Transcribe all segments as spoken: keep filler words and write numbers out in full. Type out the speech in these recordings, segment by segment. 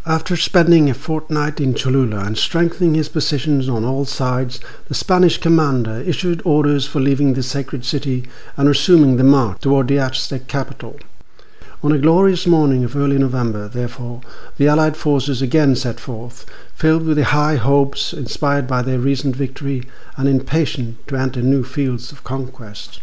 After spending a fortnight in Cholula and strengthening his positions on all sides, the Spanish commander issued orders for leaving the sacred city and resuming the march toward the Aztec capital. On a glorious morning of early November, therefore, the Allied forces again set forth, filled with the high hopes inspired by their recent victory and impatient to enter new fields of conquest.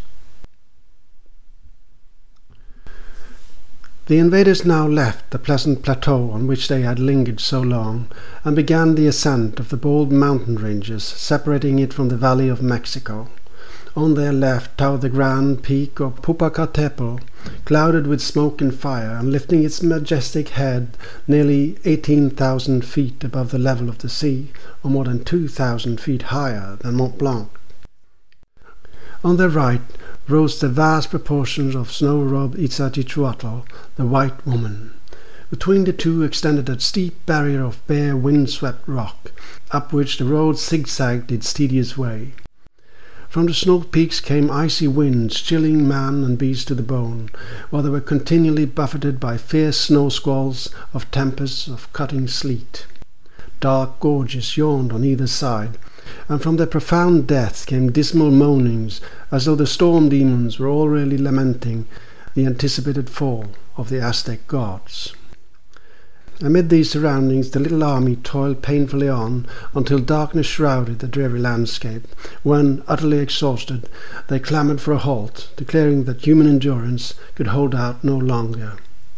The invaders now left the pleasant plateau on which they had lingered so long, and began the ascent of the bold mountain ranges separating it from the Valley of Mexico. On their left towered the grand peak of Popocatépetl, clouded with smoke and fire, and lifting its majestic head nearly eighteen thousand feet above the level of the sea, or more than two thousand feet higher than Mont Blanc. On their right rose the vast proportions of snow-robed Iztaccíhuatl, the White Woman. Between the two extended a steep barrier of bare, wind-swept rock, up which the road zigzagged its tedious way. From the snow peaks came icy winds, chilling man and beast to the bone, while they were continually buffeted by fierce snow squalls of tempests of cutting sleet. Dark gorges yawned on either side, and from their profound depths came dismal moanings, as though the storm demons were already lamenting the anticipated fall of the Aztec gods. Amid these surroundings the little army toiled painfully on until darkness shrouded the dreary landscape, when, utterly exhausted, they clamoured for a halt, declaring that human endurance could hold out no longer.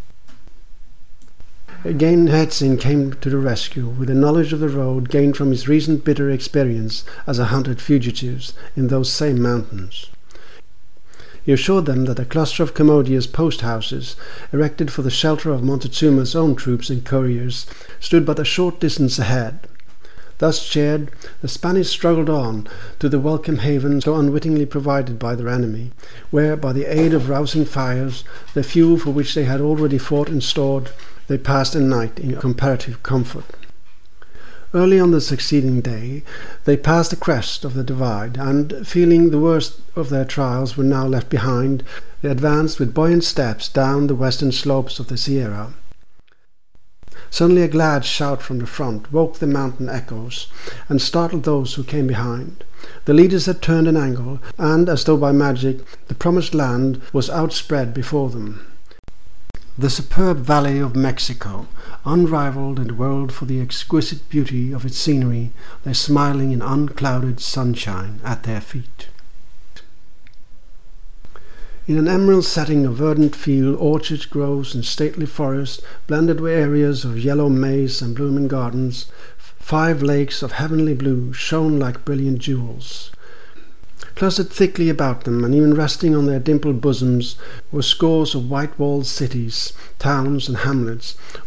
Again Hertzin came to the rescue, with the knowledge of the road gained from his recent bitter experience as a hunted fugitive in those same mountains. He assured them that a cluster of commodious post-houses, erected for the shelter of Montezuma's own troops and couriers, stood but a short distance ahead. Thus cheered, the Spanish struggled on to the welcome haven so unwittingly provided by their enemy, where, by the aid of rousing fires, the fuel for which they had already fought and stored, they passed a night in comparative comfort. Early on the succeeding day, they passed the crest of the divide, and, feeling the worst of their trials were now left behind, they advanced with buoyant steps down the western slopes of the Sierra. Suddenly a glad shout from the front woke the mountain echoes, and startled those who came behind. The leaders had turned an angle, and, as though by magic, the promised land was outspread before them. The superb Valley of Mexico, unrivalled in the world for the exquisite beauty of its scenery, lay smiling in unclouded sunshine at their feet. In an emerald setting of verdant field, orchards, groves, and stately forest, blended with areas of yellow maize and blooming gardens, five lakes of heavenly blue shone like brilliant jewels. Clustered thickly about them, and even resting on their dimpled bosoms, were scores of white-walled cities, towns, and hamlets,